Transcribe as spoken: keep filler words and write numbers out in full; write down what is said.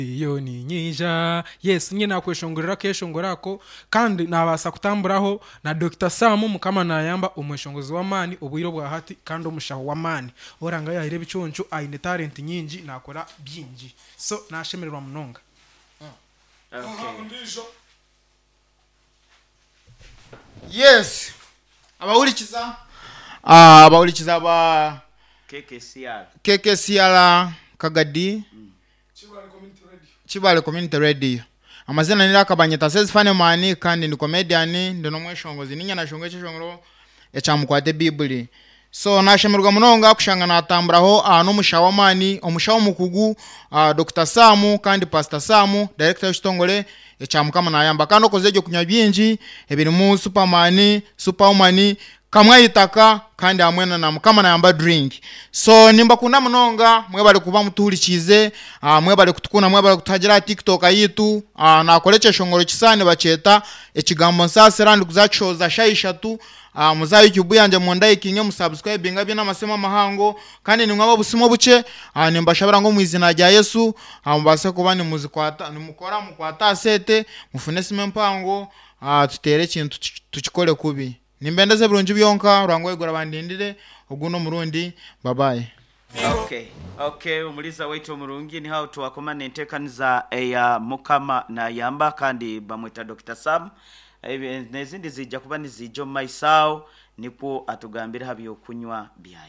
iyo ni nyija yes nye nakweshongorera keshongorako kandi nabasa kutamburaho na Doctor Sam mukama nayamba umweshongozi wa mani ubwiro bwa hati kandi umushaho wa mani oranga yahire biconco aine talent nyingi nakora byingi so nashemererwa munonga. Okay. Yes. Abawurikiza ah abawurikiza ba K K C R K K C R Kagadi mm. Chibale Community Radio Chibale Community Radio amazina nira kabanyeta says fane mani kandi ni comedian ndi no mweshongozi ninya nashongo cyeshongoro echamukwate Bible so nashemerwa munonga kushangana atamburaho ano mushawa mani omushawo mukugu uh, Doctor Samu kandi Pastor Samu director y'Stongole echamukama nayamba kandi okozeje kunya byinji ebiri mu Superman Superwoman kamwa yitaka kandi amwena na mukama nayamba drink so nimba kuna munonga mwe bali kuba mutulikize uh, mwe bali kutukuna mwe bali kutagira TikTok yitu uh, nakoleche shongoro kisane bacheta ekigambo nsase randi kuzachoza shayishatu Uh, muza YouTube yanje mondaye kinge musubscribe ngabye namasema mahango kandi ni mwaba busimo buce uh, nimbashabira ngo mwizina rya Yesu uh, mubase kuba ni muzikwata ni mukora mukwata sete mufune sime mpango uh, tutere kintu tukikole kubi nimbendeze burunji byonka rwangoye gora bandindire oguno murundi bye bye. Okay okay umuliza wetu murungi ni how to akomane ntekaniza ya mukama na yamba kandi bamwita Doctor Sam nezindi zijja kuba nizijo maisao nipo atugambira habyo kunywa byayi.